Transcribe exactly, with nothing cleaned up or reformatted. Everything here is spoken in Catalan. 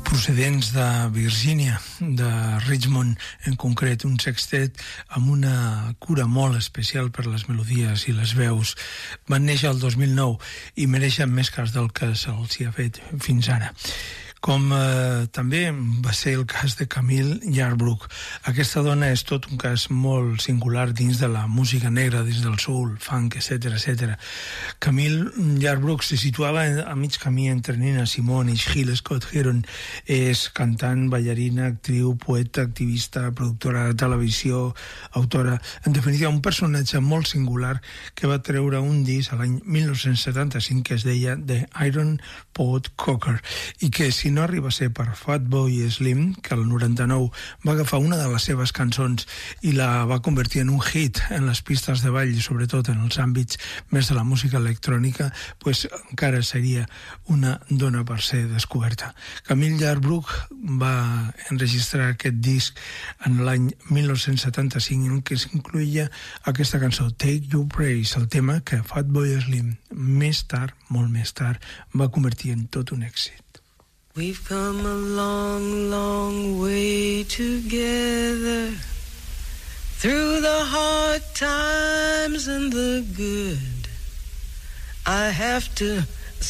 procedents de Virgínia, de Richmond en concret, un sextet amb una cura molt especial per les melodies i les veus. Van néixer el dos mil nou i mereixen més cas del que se'ls hi ha fet fins ara. Com eh, també va ser el cas de Camille Yarbrough. Aquesta dona és tot un cas molt singular dins de la música negra, dins del soul, funk, etcètera, etcètera. Camille Yarbrough se situava a mig camí entre Nina Simone i Gil Scott Heron. És cantant, ballarina, actriu, poeta, activista, productora de televisió, autora. En definitiva, un personatge molt singular que va treure un disc a l'any mil nou-cents setanta-cinc que es deia The Iron Pot Cocker i que, si no arriba a ser per Fatboy Slim, que el noranta-nou va agafar una de les seves cançons i la va convertir en un hit en les pistes de ball i sobretot en els àmbits més de la música electrònica, pues encara seria una dona per ser descoberta. Camille Yarbrough va enregistrar aquest disc en l'any mil nou-cents setanta-cinc en què s'incluïa aquesta cançó Take Your Praise, el tema que Fatboy Slim més tard, molt més tard, va convertir en tot un èxit. We've come a long, long way together, through the hard times and the good. I have to